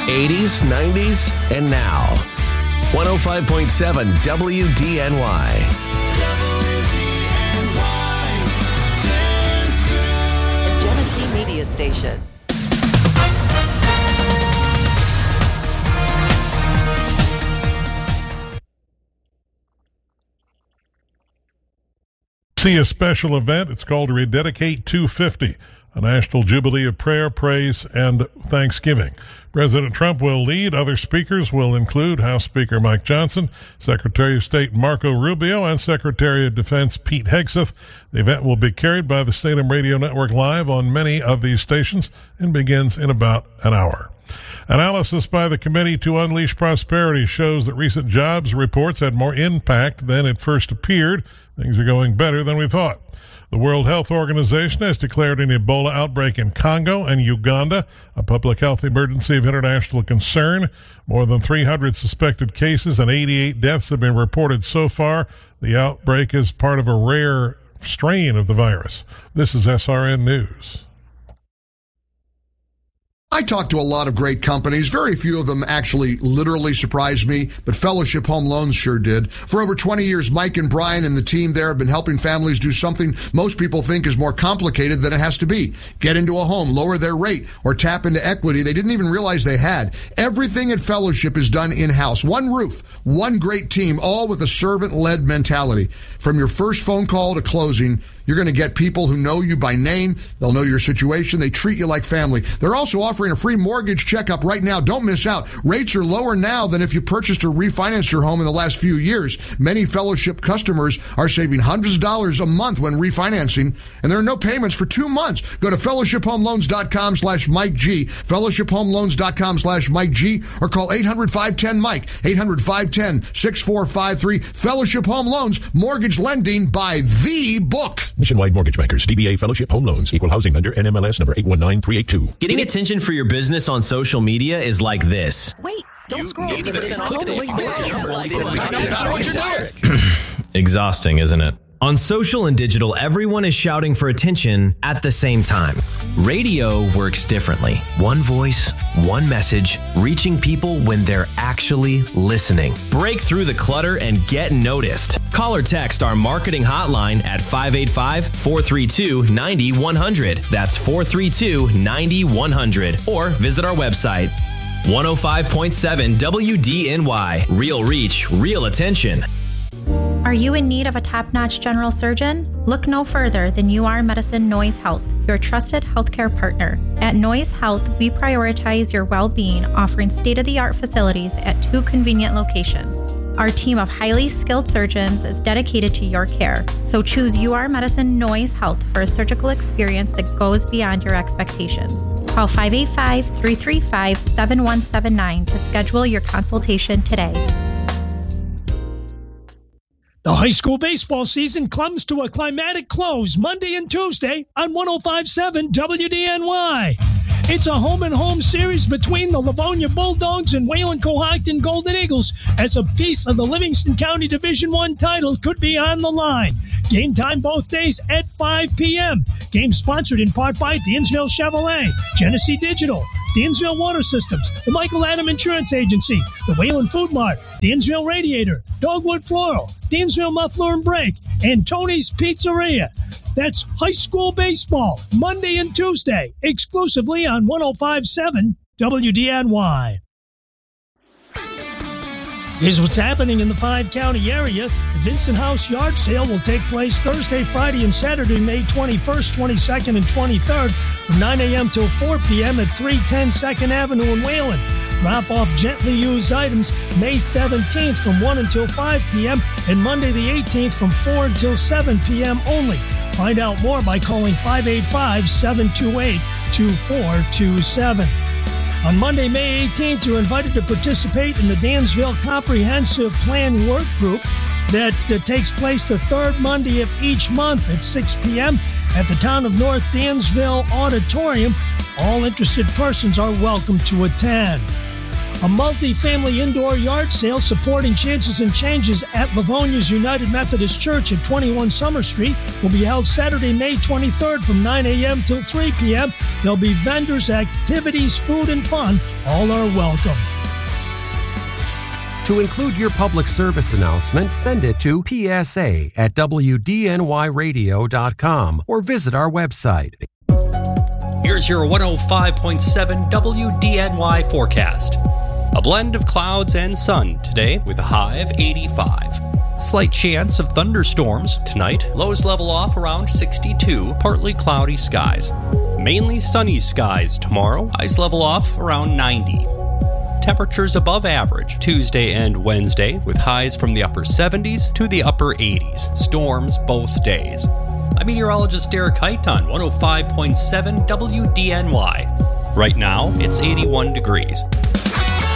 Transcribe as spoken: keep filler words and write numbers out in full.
eighties, nineties, and now. one oh five point seven W D N Y. Genesee Media Station. See a special event. It's called Rededicate two fifty, a national jubilee of prayer, praise, and thanksgiving. President Trump will lead. Other speakers will include House Speaker Mike Johnson, Secretary of State Marco Rubio, and Secretary of Defense Pete Hegseth. The event will be carried by the Salem Radio Network live on many of these stations and begins in about an hour. Analysis by the Committee to Unleash Prosperity shows that recent jobs reports had more impact than it first appeared. Things are going better than we thought. The World Health Organization has declared an Ebola outbreak in Congo and Uganda a public health emergency of international concern. More than three hundred suspected cases and eighty-eight deaths have been reported so far. The outbreak is part of a rare strain of the virus. This is S R N News. I talked to a lot of great companies. Very few of them actually literally surprised me, but Fellowship Home Loans sure did. For over twenty years, Mike and Brian and the team there have been helping families do something most people think is more complicated than it has to be. Get into a home, lower their rate, or tap into equity they didn't even realize they had. Everything at Fellowship is done in-house. One roof, one great team, all with a servant-led mentality. From your first phone call to closing, you're going to get people who know you by name. They'll know your situation. They treat you like family. They're also offering a free mortgage checkup right now. Don't miss out. Rates are lower now than if you purchased or refinanced your home in the last few years. Many Fellowship customers are saving hundreds of dollars a month when refinancing, and there are no payments for two months. Go to fellowship home loans dot com slash Mike G, fellowship home loans dot com slash Mike G, or call eight hundred, five one zero, Mike, eight hundred, five one zero, six four five three. Fellowship Home Loans, mortgage lending by the book. Nationwide Mortgage Bankers, D B A Fellowship Home Loans, Equal Housing Lender, N M L S number eight one nine three eight two. Getting attention for your business on social media is like this. Wait, don't You scroll. Exhausting, isn't it? On social and digital, everyone is shouting for attention at the same time. Radio works differently. One voice, one message, reaching people when they're actually listening. Break through the clutter and get noticed. Call or text our marketing hotline at five eight five, four three two, nine one zero zero. That's four three two, nine one zero zero. Or visit our website. one oh five point seven W D N Y. Real reach, real attention. Are you in need of a top-notch general surgeon? Look no further than U R Medicine Noyes Health, your trusted healthcare partner. At Noyes Health, we prioritize your well-being, offering state-of-the-art facilities at two convenient locations. Our team of highly skilled surgeons is dedicated to your care, so choose U R Medicine Noyes Health for a surgical experience that goes beyond your expectations. Call five eight five, three three five, seven one seven nine to schedule your consultation today. The high school baseball season comes to a climatic close Monday and Tuesday on one oh five point seven W D N Y. It's a home-and-home series between the Livonia Bulldogs and Wayland-Cohocton Golden Eagles, as a piece of the Livingston County Division One title could be on the line. Game time both days at five p.m. Game sponsored in part by Dansville Chevrolet, Genesee Digital, Dansville Water Systems, the Michael Adam Insurance Agency, the Wayland Food Mart, Dansville Radiator, Dogwood Floral, Dansville Muffler and Brake, and Tony's Pizzeria. That's high school baseball, Monday and Tuesday, exclusively on one oh five point seven W D N Y. Here's what's happening in the five-county area. The Vincent House Yard Sale will take place Thursday, Friday, and Saturday, May twenty-first, twenty-second, and twenty-third from nine a.m. till four p.m. at three ten second Avenue in Wayland. Drop off gently used items May seventeenth from one until five p.m. and Monday the eighteenth from four until seven p.m. only. Find out more by calling five eight five, seven two eight, two four two seven. On Monday, May eighteenth, you're invited to participate in the Dansville Comprehensive Plan Work Group that uh, takes place the third Monday of each month at six p.m. at the Town of North Dansville Auditorium. All interested persons are welcome to attend. A multi-family indoor yard sale supporting Chances and Changes at Livonia's United Methodist Church at twenty-one Summer Street will be held Saturday, May twenty-third from nine a.m. till three p.m. There'll be vendors, activities, food, and fun. All are welcome. To include your public service announcement, send it to P S A at W D N Y radio dot com or visit our website. Here's your one oh five point seven W D N Y forecast. A blend of clouds and sun today with a high of eighty-five. Slight chance of thunderstorms tonight. Lows level off around sixty-two. Partly cloudy skies. Mainly sunny skies tomorrow. Highs level off around ninety. Temperatures above average Tuesday and Wednesday with highs from the upper seventies to the upper eighties. Storms both days. I'm meteorologist Derek Height on one oh five point seven W D N Y. Right now, it's eighty-one degrees.